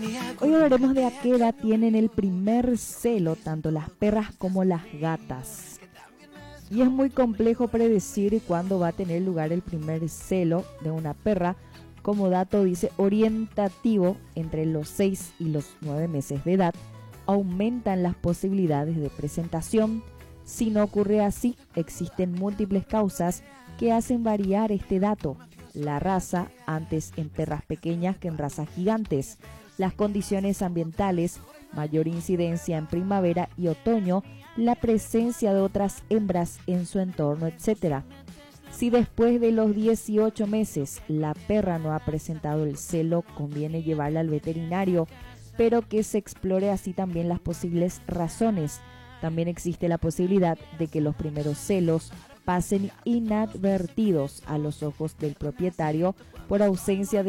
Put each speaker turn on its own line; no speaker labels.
Hoy hablaremos de a qué edad tienen el primer celo, tanto las perras como las gatas. Y es muy complejo predecir cuándo va a tener lugar el primer celo de una perra. Como dato dice orientativo, entre los 6 y los 9 meses de edad aumentan las posibilidades de presentación. Si no ocurre así, existen múltiples causas que hacen variar este dato. La raza, antes en perras pequeñas que en razas gigantes. Las condiciones ambientales, mayor incidencia en primavera y otoño, la presencia de otras hembras en su entorno, etc. Si después de los 18 meses la perra no ha presentado el celo, conviene llevarla al veterinario, pero que se explore así también las posibles razones. También existe la posibilidad de que los primeros celos pasen inadvertidos a los ojos del propietario por ausencia de